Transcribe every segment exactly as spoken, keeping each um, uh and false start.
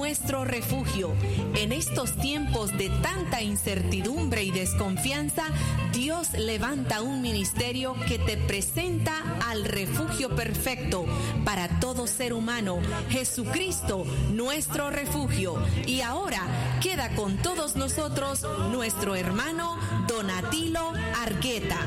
nuestro refugio. En estos tiempos de tanta incertidumbre y desconfianza, Dios levanta un ministerio que te presenta al refugio perfecto para todo ser humano, Jesucristo, nuestro refugio. Y ahora queda con todos nosotros nuestro hermano Donatilo Argueta.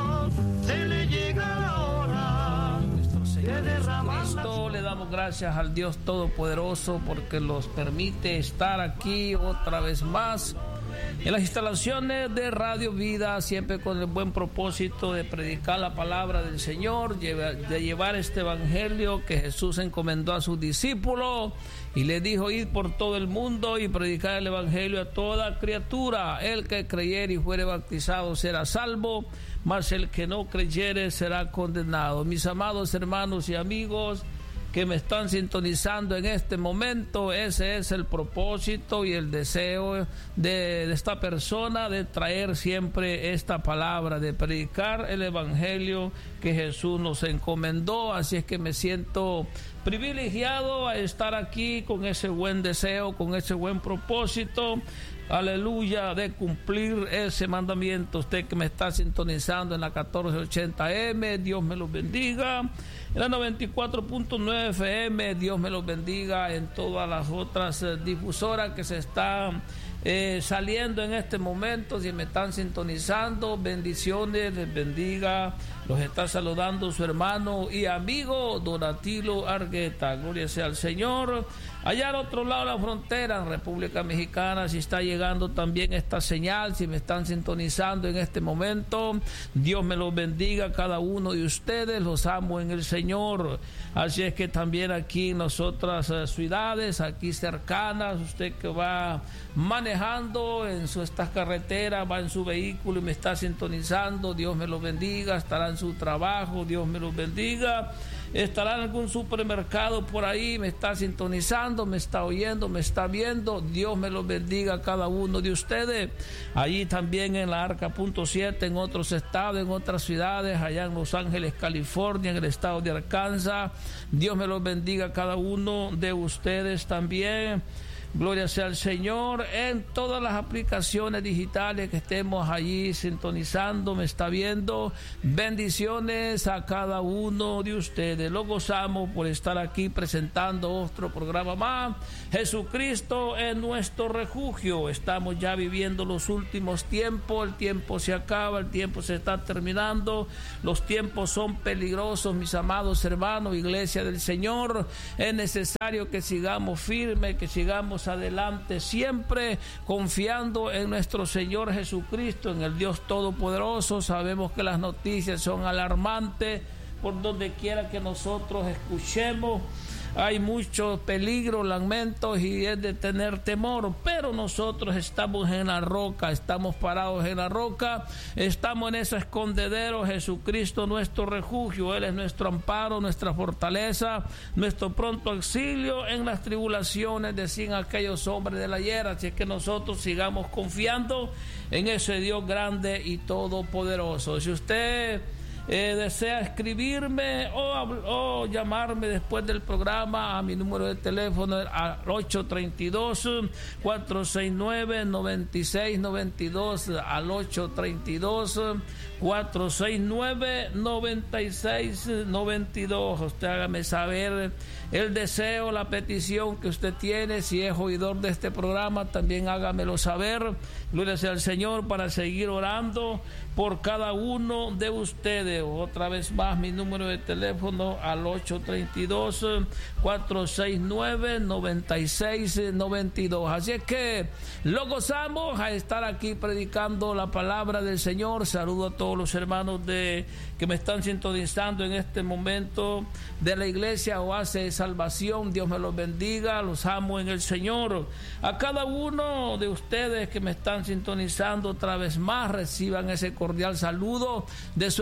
Se le llega la hora. Nuestro Señor Jesucristo, le damos gracias al Dios Todopoderoso porque nos permite estar aquí otra vez más en las instalaciones de Radio Vida, siempre con el buen propósito de predicar la palabra del Señor, de llevar este evangelio que Jesús encomendó a sus discípulos y le dijo: id por todo el mundo y predicar el evangelio a toda criatura. El que creyere y fuere bautizado será salvo, mas el que no creyere será condenado. Mis amados hermanos y amigos que me están sintonizando en este momento, ese es el propósito y el deseo de, de esta persona, de traer siempre esta palabra, de predicar el evangelio que Jesús nos encomendó. Así es que me siento privilegiado a estar aquí con ese buen deseo, con ese buen propósito, aleluya, de cumplir ese mandamiento. Usted que me está sintonizando en la catorce ochenta eme, Dios me los bendiga. En la noventa y cuatro punto nueve efe eme, Dios me los bendiga. En todas las otras eh, difusoras que se están eh, saliendo en este momento, si me están sintonizando, bendiciones, les bendiga. Los está saludando su hermano y amigo Donatilo Argueta. Gloria sea al Señor. Allá al otro lado de la frontera, en República Mexicana, si está llegando también esta señal, si me están sintonizando en este momento, Dios me los bendiga a cada uno de ustedes. Los amo en el Señor. Así es que también aquí en las otras uh, ciudades, aquí cercanas, usted que va manejando en su, estas carreteras, va en su vehículo y me está sintonizando, Dios me los bendiga. Estará en su trabajo, Dios me los bendiga. Estará en algún supermercado por ahí, me está sintonizando, me está oyendo, me está viendo. Dios me los bendiga a cada uno de ustedes. Allí también en la Arca punto siete, en otros estados, en otras ciudades, allá en Los Ángeles, California, en el estado de Arkansas. Dios me los bendiga a cada uno de ustedes también. Gloria sea al Señor. En todas las aplicaciones digitales que estemos allí sintonizando, me está viendo. Bendiciones a cada uno de ustedes. Lo gozamos por estar aquí presentando otro programa más. Jesucristo es nuestro refugio. Estamos ya viviendo los últimos tiempos. El tiempo se acaba, el tiempo se está terminando. Los tiempos son peligrosos, mis amados hermanos, iglesia del Señor. Es necesario que sigamos firmes, que sigamos adelante, siempre confiando en nuestro Señor Jesucristo, en el Dios Todopoderoso. Sabemos que las noticias son alarmantes por donde quiera que nosotros escuchemos. Hay muchos peligros, lamentos y es de tener temor, pero nosotros estamos en la roca, estamos parados en la roca, estamos en ese escondedero. Jesucristo nuestro refugio, Él es nuestro amparo, nuestra fortaleza, nuestro pronto auxilio en las tribulaciones, decían aquellos hombres de la ayer. Así es que nosotros sigamos confiando en ese Dios grande y todopoderoso. Si usted Eh, desea escribirme o, o llamarme después del programa a mi número de teléfono al ocho tres dos, cuatro seis nueve, nueve seis nueve dos, al ocho tres dos, cuatro seis nueve, nueve seis nueve dos. Usted hágame saber el deseo, la petición que usted tiene. Si es oidor de este programa, también hágamelo saber. Gloria sea al Señor, para seguir orando por cada uno de ustedes. Otra vez más, mi número de teléfono al ocho tres dos, cuatro seis nueve, nueve seis nueve dos. Así es que lo gozamos a estar aquí predicando la palabra del Señor. Saludo a todos los hermanos de que me están sintonizando en este momento de la iglesia Oasis de Salvación. Dios me los bendiga, los amo en el Señor. A cada uno de ustedes que me están sintonizando otra vez más, reciban ese cordial saludo de su hermano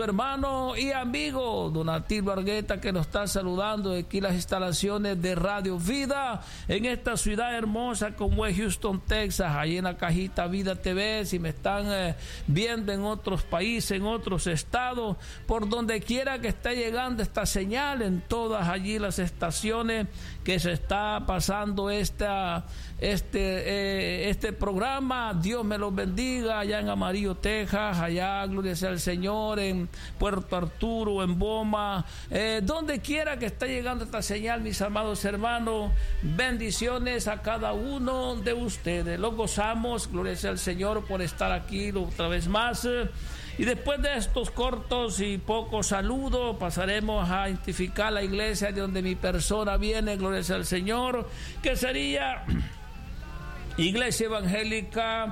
hermano y amigo Donatilo Argueta, que nos está saludando de aquí las instalaciones de Radio Vida en esta ciudad hermosa como es Houston, Texas, ahí en la cajita Vida T V. Si me están eh, viendo en otros países, en otros estados, por donde quiera que esté llegando esta señal, en todas allí las estaciones que se está pasando esta, este, eh, este programa, Dios me los bendiga, allá en Amarillo, Texas, allá, gloria sea al Señor, en Puerto Arturo, en Boma, eh, donde quiera que esté llegando esta señal, mis amados hermanos, bendiciones a cada uno de ustedes. Los gozamos, gloria sea al Señor por estar aquí otra vez más. Y después de estos cortos y pocos saludos, pasaremos a identificar la iglesia de donde mi persona viene, gloria sea al Señor, que sería Iglesia Evangélica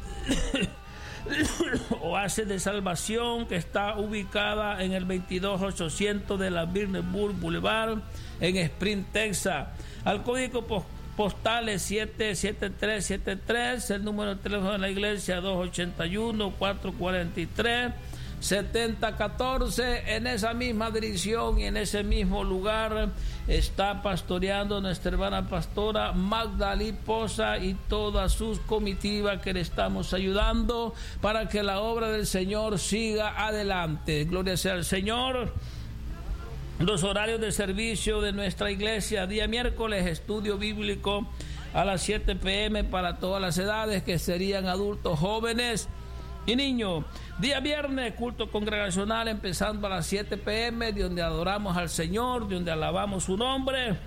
Oasis de Salvación, que está ubicada en el veintidós ochocientos de la Birnenburg Boulevard, en Spring, Texas. Al código postal Postales siete siete tres siete tres, el número de teléfono de la iglesia dos ocho uno, cuatro cuatro tres, siete cero uno cuatro. En esa misma dirección y en ese mismo lugar está pastoreando nuestra hermana pastora Magdalí Poza y toda su comitiva, que le estamos ayudando para que la obra del Señor siga adelante. Gloria sea al Señor. Los horarios de servicio de nuestra iglesia: día miércoles, estudio bíblico a las siete p m para todas las edades, que serían adultos, jóvenes y niños. Día viernes, culto congregacional empezando a las siete p m, donde adoramos al Señor, donde alabamos su nombre,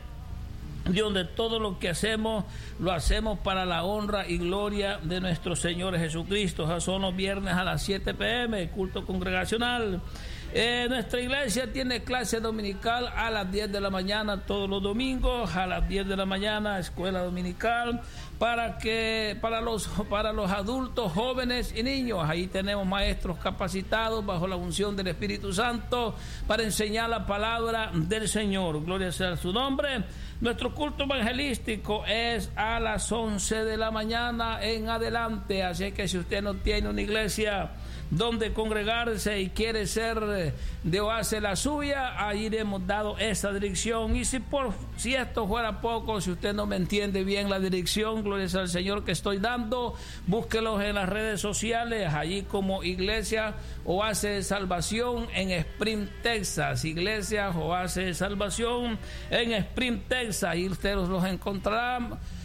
donde todo lo que hacemos lo hacemos para la honra y gloria de nuestro Señor Jesucristo. Esos son los viernes a las siete p m, culto congregacional. Eh, nuestra iglesia tiene clase dominical a las diez de la mañana todos los domingos, a las diez de la mañana escuela dominical para que para los para los adultos, jóvenes y niños. Ahí tenemos maestros capacitados bajo la unción del Espíritu Santo para enseñar la palabra del Señor. Gloria sea su nombre. Nuestro culto evangelístico es a las once de la mañana en adelante, así que si usted no tiene una iglesia donde congregarse y quiere ser de Oasis la suya, ahí le hemos dado esa dirección. Y si por si esto fuera poco, si usted no me entiende bien la dirección, gloria al Señor, que estoy dando, búsquelos en las redes sociales, allí como Iglesia Oasis de Salvación en Spring, Texas. Iglesia Oasis de Salvación en Spring, Texas, ahí usted los encontrará.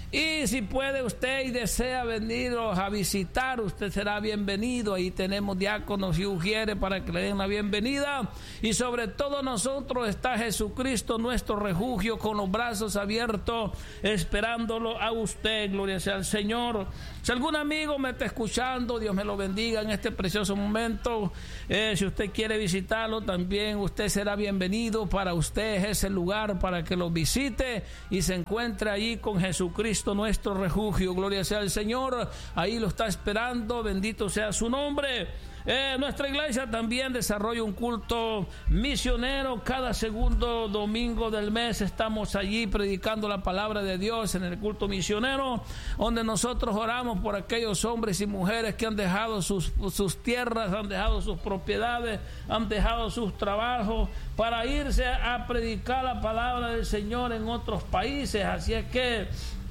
Y si puede usted y desea venirlos a visitar, usted será bienvenido. Ahí tenemos diáconos y ujieres para que le den la bienvenida. Y sobre todo nosotros está Jesucristo, nuestro refugio, con los brazos abiertos, esperándolo a usted. Gloria sea al Señor. Si algún amigo me está escuchando, Dios me lo bendiga en este precioso momento. Eh, si usted quiere visitarlo, también usted será bienvenido. Para usted es ese lugar para que lo visite y se encuentre allí con Jesucristo, nuestro refugio. Gloria sea al Señor. Ahí lo está esperando. Bendito sea su nombre. Eh, nuestra iglesia también desarrolla un culto misionero cada segundo domingo del mes. Estamos allí predicando la palabra de Dios en el culto misionero, donde nosotros oramos por aquellos hombres y mujeres que han dejado sus, sus tierras, han dejado sus propiedades, han dejado sus trabajos para irse a predicar la palabra del Señor en otros países. Así es que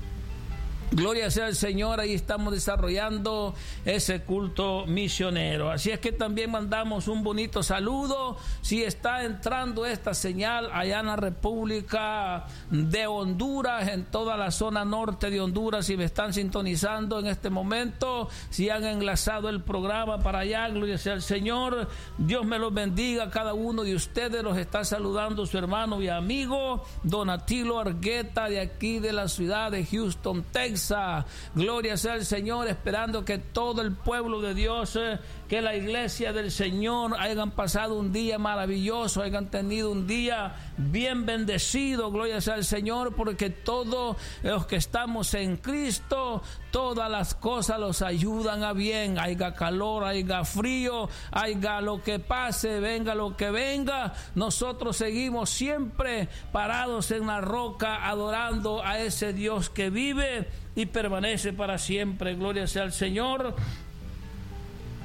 gloria sea al Señor, ahí estamos desarrollando ese culto misionero. Así es que también mandamos un bonito saludo. Si está entrando esta señal allá en la República de Honduras, en toda la zona norte de Honduras, si me están sintonizando en este momento, si han enlazado el programa para allá, gloria sea al Señor. Dios me los bendiga a cada uno de ustedes. Los está saludando su hermano y amigo Donatilo Argueta, de aquí de la ciudad de Houston, Texas. Gloria sea al Señor, esperando que todo el pueblo de Dios, eh, que la iglesia del Señor hayan pasado un día maravilloso, hayan tenido un día bien bendecido. Gloria sea al Señor, porque todos los que estamos en Cristo, todas las cosas los ayudan a bien. Haya calor, haya frío, haya lo que pase, venga lo que venga, nosotros seguimos siempre parados en la roca, adorando a ese Dios que vive y permanece para siempre. Gloria sea al Señor.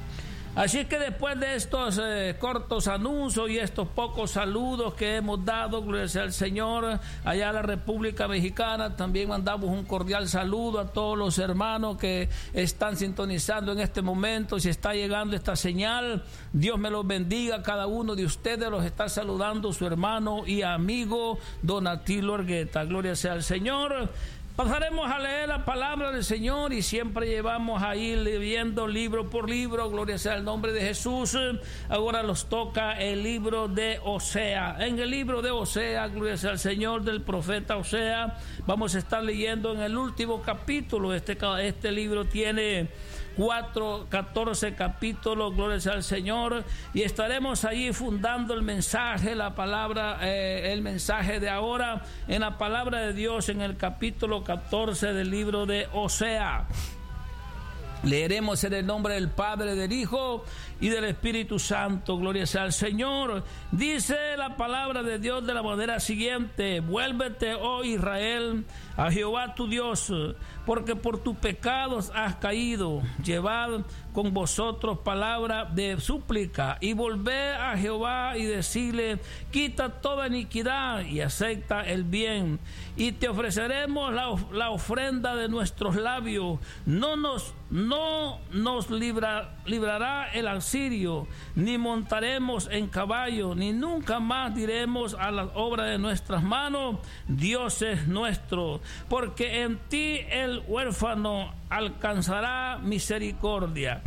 Así que después de estos eh, cortos anuncios y estos pocos saludos que hemos dado, gloria sea al Señor, allá en la República Mexicana, también mandamos un cordial saludo a todos los hermanos que están sintonizando en este momento. Si está llegando esta señal, Dios me los bendiga a cada uno de ustedes. Los está saludando su hermano y amigo Don Atilio Orgueta. Gloria sea al Señor. Pasaremos a leer la palabra del Señor y siempre llevamos ahí leyendo libro por libro, gloria sea el nombre de Jesús. Ahora nos toca el libro de Osea. En el libro de Osea, gloria sea el Señor, del profeta Osea, vamos a estar leyendo en el último capítulo. Este, este libro tiene cuatro, catorce capítulos, gloria sea al Señor, y estaremos allí fundando el mensaje, la palabra, eh, el mensaje de ahora en la palabra de Dios en el capítulo catorce del libro de Osea. Leeremos en el nombre del Padre, del Hijo y del Espíritu Santo. Gloria sea al Señor. Dice la palabra de Dios de la manera siguiente: vuélvete, oh Israel, a Jehová tu Dios, porque por tus pecados has caído. Llevad con vosotros palabra de súplica y volved a Jehová y decirle: quita toda iniquidad y acepta el bien, y te ofreceremos la, la ofrenda de nuestros labios. No nos no nos libra, librará el asirio, ni montaremos en caballo, ni nunca más diremos a la obra de nuestras manos: Dios es nuestro, porque en ti el huérfano alcanzará misericordia.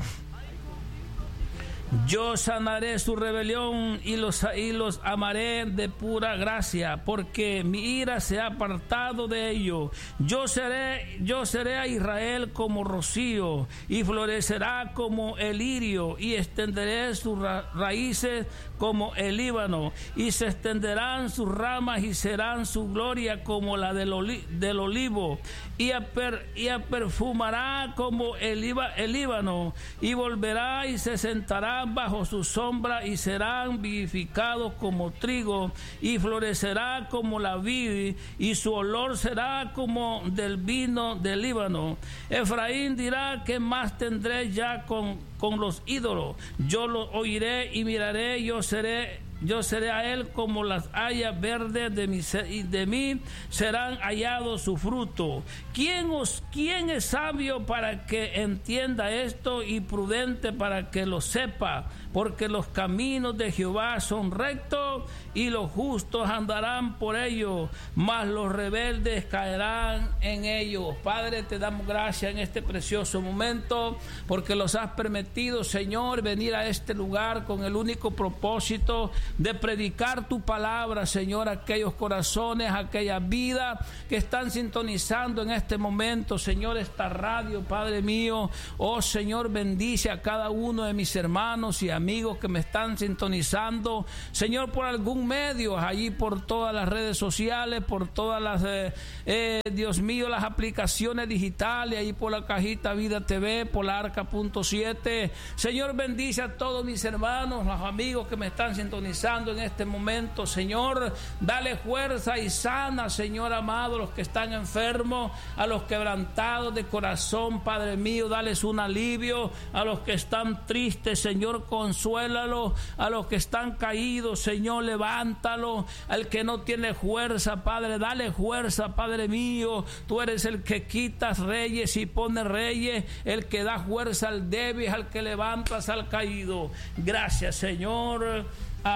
Yo sanaré su rebelión y los, y los amaré de pura gracia, porque mi ira se ha apartado de ellos. Yo seré, yo seré a Israel como rocío, y florecerá como el lirio, y extenderé sus ra- raíces como el Líbano, y se extenderán sus ramas y serán su gloria como la del, oli- del olivo, y, aper- y aperfumará como el, iba- el Líbano, y volverá y se sentará bajo su sombra, y serán vivificados como trigo, y florecerá como la vid, y su olor será como del vino del Líbano. Efraín dirá: ¿qué más tendré ya con, con los ídolos? Yo lo oiré y miraré, yo seré Yo seré a él como las hayas verdes de, mi, de mí serán hallados su fruto. ¿Quién, os, ¿Quién es sabio para que entienda esto, y prudente para que lo sepa? Porque los caminos de Jehová son rectos, y los justos andarán por ellos, mas los rebeldes caerán en ellos. Padre, te damos gracias en este precioso momento, porque los has permitido, Señor, venir a este lugar con el único propósito de predicar tu palabra, Señor, a aquellos corazones, a aquellas vidas que están sintonizando en este momento, Señor, esta radio, Padre mío. Oh Señor, bendice a cada uno de mis hermanos y amigos que me están sintonizando, Señor, por algún medio, allí por todas las redes sociales, por todas las, eh, eh, Dios mío, las aplicaciones digitales, ahí por la cajita Vida T V, por la arca punto siete. Señor, bendice a todos mis hermanos, los amigos que me están sintonizando en este momento, Señor. Dale fuerza y sana, Señor amado, a los que están enfermos, a los quebrantados de corazón, Padre mío, dales un alivio. A los que están tristes, Señor, consuélalo. A los que están caídos, Señor, levántalo. Al que no tiene fuerza, Padre, dale fuerza, Padre mío. Tú eres el que quitas reyes y pones reyes, el que da fuerza al débil, al que levantas al caído. Gracias, Señor.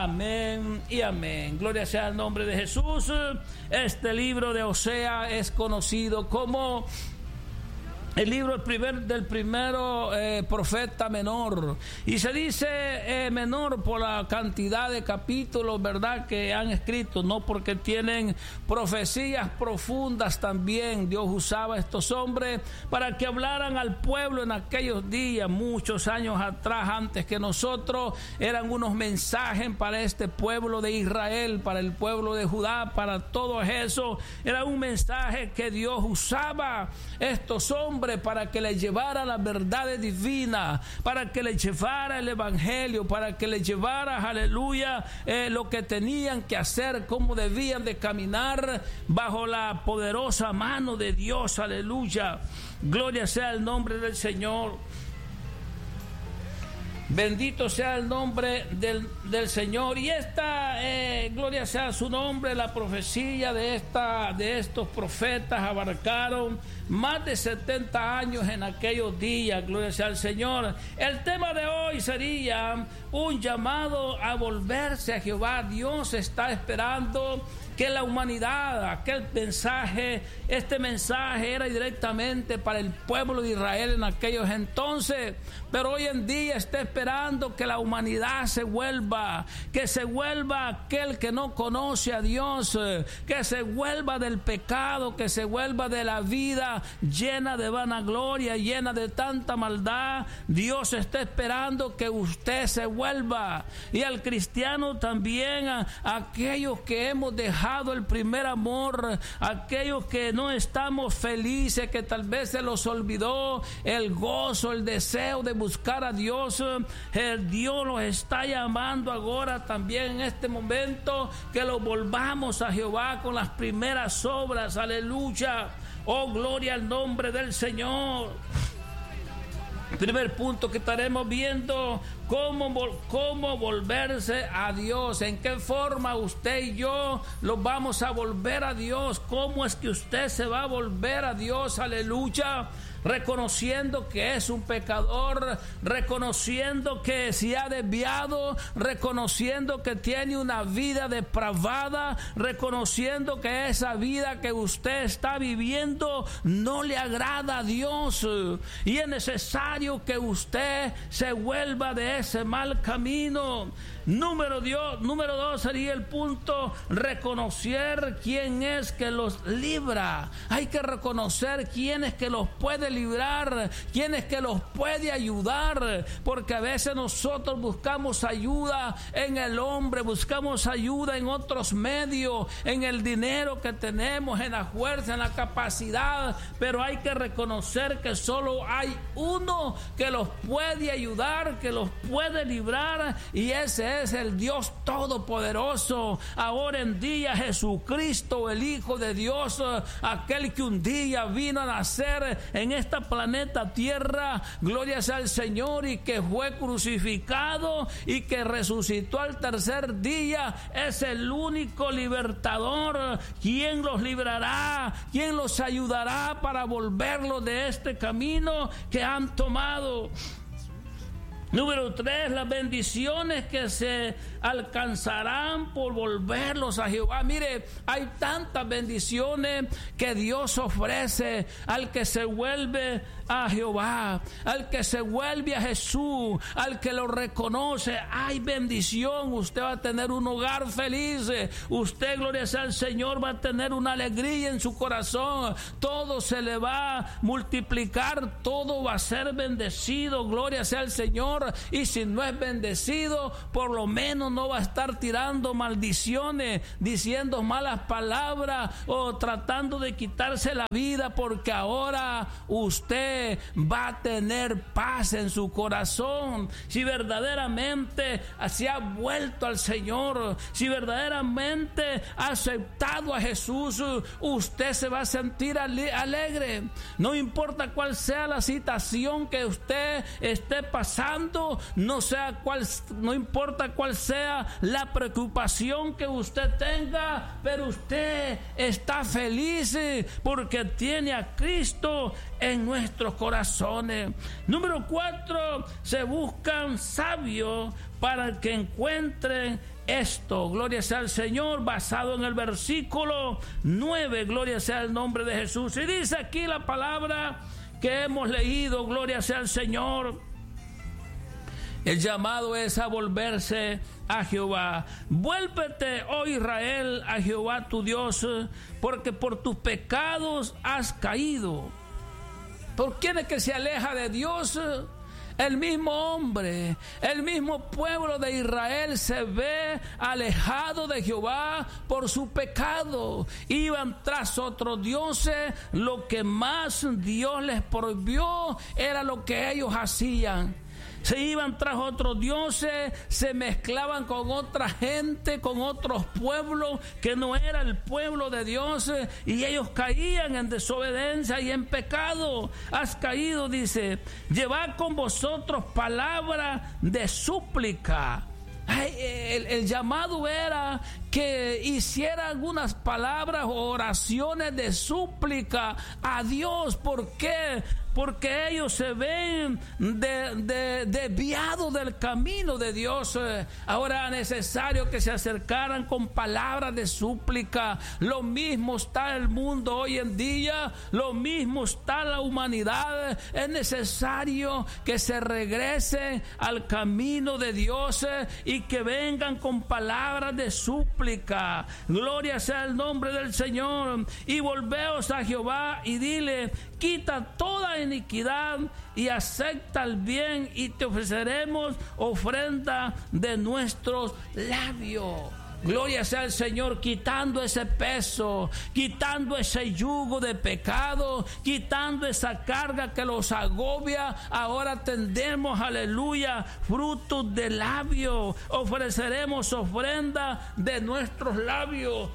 Amén y amén. Gloria sea al nombre de Jesús. Este libro de Osea es conocido como el libro el primer, del primero eh, profeta menor. Y se dice eh, menor por la cantidad de capítulos, ¿verdad?, que han escrito, no porque tienen profecías profundas también. Dios usaba a estos hombres para que hablaran al pueblo en aquellos días, muchos años atrás, antes que nosotros. Eran unos mensajes para este pueblo de Israel, para el pueblo de Judá, para todo eso. Era un mensaje que Dios usaba estos hombres para que les llevara las verdades divinas, para que les llevara el evangelio, para que les llevara, aleluya, eh, lo que tenían que hacer, cómo debían de caminar bajo la poderosa mano de Dios, aleluya. Gloria sea el nombre del Señor. Bendito sea el nombre del, del Señor. Y esta, eh, gloria sea su nombre, la profecía de, esta, de estos profetas abarcaron más de setenta años en aquellos días, gloria sea al Señor. El tema de hoy sería un llamado a volverse a Jehová. Dios está esperando que la humanidad, aquel mensaje, este mensaje era directamente para el pueblo de Israel en aquellos entonces, pero hoy en día está esperando que la humanidad se vuelva, que se vuelva aquel que no conoce a Dios, que se vuelva del pecado, que se vuelva de la vida llena de vanagloria, llena de tanta maldad. Dios está esperando que usted se vuelva, y al cristiano también, a, a aquellos que hemos dejado el primer amor, aquellos que no estamos felices, que tal vez se los olvidó el gozo, el deseo de buscar a Dios. El Dios los está llamando ahora también en este momento, que los volvamos a Jehová con las primeras obras. Aleluya, oh gloria al nombre del Señor. Primer punto que estaremos viendo: cómo, cómo volverse a Dios. En qué forma usted y yo los vamos a volver a Dios. Cómo es que usted se va a volver a Dios. Aleluya. Reconociendo que es un pecador, reconociendo que se ha desviado, reconociendo que tiene una vida depravada, reconociendo que esa vida que usted está viviendo no le agrada a Dios, y es necesario que usted se vuelva de ese mal camino. Número, Dios, número dos sería el punto: reconocer quién es que los libra. Hay que reconocer quién es que los puede librar, quién es que los puede ayudar, porque a veces nosotros buscamos ayuda en el hombre, buscamos ayuda en otros medios, en el dinero que tenemos, en la fuerza, en la capacidad, pero hay que reconocer que solo hay uno que los puede ayudar, que los puede librar, y ese es el Dios Todopoderoso. Ahora en día Jesucristo, el Hijo de Dios, aquel que un día vino a nacer en esta planeta Tierra, gloria sea al Señor, y que fue crucificado y que resucitó al tercer día, es el único libertador. ¿Quién los librará? ¿Quién los ayudará para volverlos de este camino que han tomado? Número tres, las bendiciones que se alcanzarán por volverlos a Jehová. Mire, hay tantas bendiciones que Dios ofrece al que se vuelve a Jehová, al que se vuelve a Jesús, al que lo reconoce. Hay bendición. Usted va a tener un hogar feliz. Usted, gloria sea al Señor, va a tener una alegría en su corazón. Todo se le va a multiplicar, todo va a ser bendecido. Gloria sea al Señor. Y si no es bendecido, por lo menos no va a estar tirando maldiciones, diciendo malas palabras o tratando de quitarse la vida, porque ahora usted va a tener paz en su corazón. Si verdaderamente se ha vuelto al Señor, si verdaderamente ha aceptado a Jesús, usted se va a sentir alegre. No importa cuál sea la situación que usted esté pasando, no sea cual, no importa cuál sea la preocupación que usted tenga, pero usted está feliz porque tiene a Cristo en nuestros corazones. Número cuatro, se buscan sabios para que encuentren esto. Gloria sea al Señor, basado en el versículo nueve, gloria sea el nombre de Jesús. Y dice aquí la palabra que hemos leído, gloria sea al Señor. El llamado es a volverse a Jehová. Vuélvete, oh Israel, a Jehová tu Dios, porque por tus pecados has caído. ¿Por quién es que se aleja de Dios? El mismo hombre, el mismo pueblo de Israel se ve alejado de Jehová por su pecado. Iban tras otros dioses. Lo que más Dios les prohibió era lo que ellos hacían. Se iban tras otros dioses, se mezclaban con otra gente, con otros pueblos que no era el pueblo de Dios, y ellos caían en desobediencia y en pecado. Has caído, dice, llevad con vosotros palabra de súplica. Ay, el, el llamado era que hiciera algunas palabras o oraciones de súplica a Dios. ¿Por qué? Porque ellos se ven de, de, desviados del camino de Dios. Ahora es necesario que se acercaran con palabras de súplica. Lo mismo está el mundo hoy en día, lo mismo está la humanidad. Es necesario que se regresen al camino de Dios y que vengan con palabras de súplica. Gloria sea el nombre del Señor. Y volveos a Jehová y dile: quita toda iniquidad y acepta el bien, y te ofreceremos ofrenda de nuestros labios. Gloria sea al Señor, quitando ese peso, quitando ese yugo de pecado, quitando esa carga que los agobia. Ahora tendremos, aleluya, frutos de labios. Ofreceremos ofrenda de nuestros labios,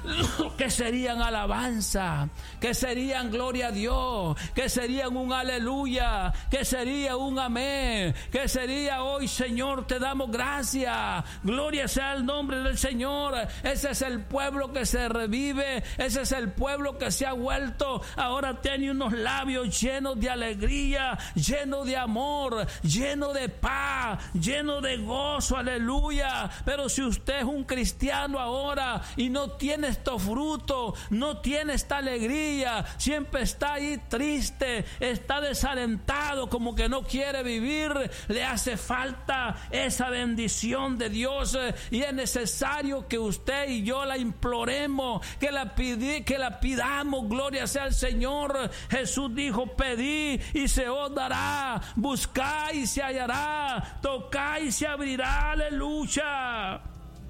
que serían alabanza, que serían gloria a Dios, que serían un aleluya, que sería un amén, que sería hoy, Señor, te damos gracias. Gloria sea el nombre del Señor. Ese es el pueblo que se revive, ese es el pueblo que se ha vuelto. Ahora tiene unos labios llenos de alegría, llenos de amor, llenos de paz, llenos de gozo, aleluya. Pero si usted es un cristiano ahora y no tiene estos frutos, no tiene esta alegría, siempre está ahí triste, está desalentado, como que no quiere vivir, le hace falta esa bendición de Dios, y es necesario que usted y yo la imploremos, que la, pidi, que la pidamos. Gloria sea al Señor. Jesús dijo: pedid y se os dará, buscad y se hallará, tocad y se abrirá. Aleluya.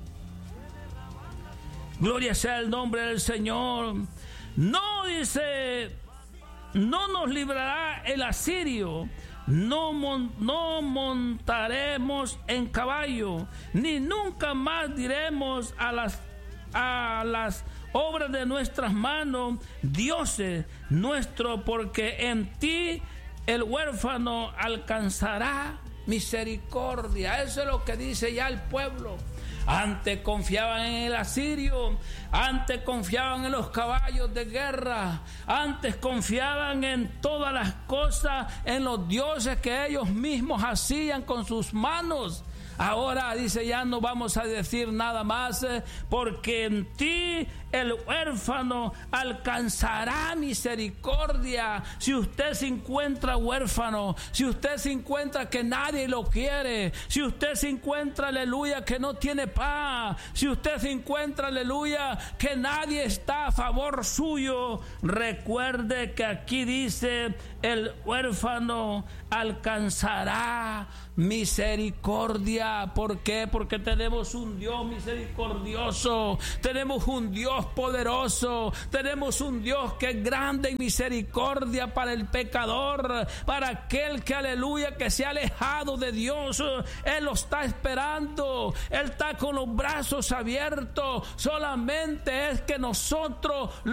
Gloria sea el nombre del Señor. No, dice, no nos librará el asirio, no, mon, no montaremos en caballo, ni nunca más diremos a las, a las obras de nuestras manos, dioses nuestros, porque en ti el huérfano alcanzará misericordia. Eso es lo que dice ya el pueblo. Antes confiaban en el asirio, antes confiaban en los caballos de guerra, antes confiaban en todas las cosas, en los dioses que ellos mismos hacían con sus manos. Ahora dice: ya no vamos a decir nada más, porque en ti el huérfano alcanzará misericordia. Si usted se encuentra huérfano, si usted se encuentra que nadie lo quiere, si usted se encuentra, aleluya, que no tiene paz, si usted se encuentra, aleluya, que nadie está a favor suyo, recuerde que aquí dice: el huérfano alcanzará misericordia. ¿Por qué? Porque tenemos un Dios misericordioso, tenemos un Dios poderoso, tenemos un Dios que es grande en misericordia para el pecador, para aquel que, aleluya, que se ha alejado de Dios. Él lo está esperando, Él está con los brazos abiertos. Solamente es que nosotros